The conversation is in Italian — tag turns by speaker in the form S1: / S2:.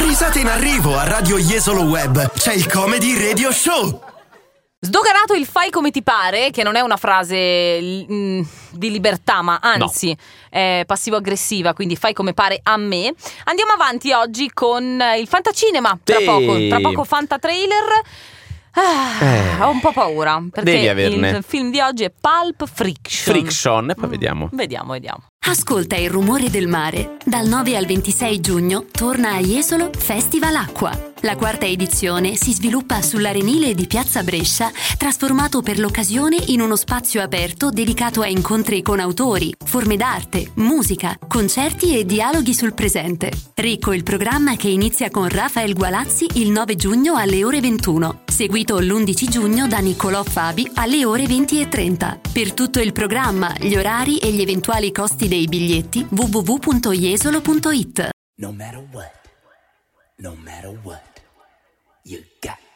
S1: Risate in arrivo a Radio Jesolo Web. C'è il Comedy Radio Show.
S2: Sdoganato il fai come ti pare, che non è una frase di libertà, ma anzi è passivo-aggressiva, quindi fai come pare a me. Andiamo avanti oggi con il fantacinema. Tra poco fantatrailer. Ho un po' paura, perché il film di oggi è Pulp Friction.
S3: E poi vediamo.
S2: Vediamo.
S4: Ascolta il rumore del mare. Dal 9 al 26 giugno torna a Jesolo Festival Acqua. La quarta edizione si sviluppa sull'arenile di Piazza Brescia, trasformato per l'occasione in uno spazio aperto dedicato a incontri con autori, forme d'arte, musica, concerti e dialoghi sul presente. Ricco il programma che inizia con Rafael Gualazzi il 9 giugno alle ore 21, seguito l'11 giugno da Niccolò Fabi alle ore 20:30. Per tutto il programma, gli orari e gli eventuali costi dei biglietti www.jesolo.it.
S5: No matter what, you got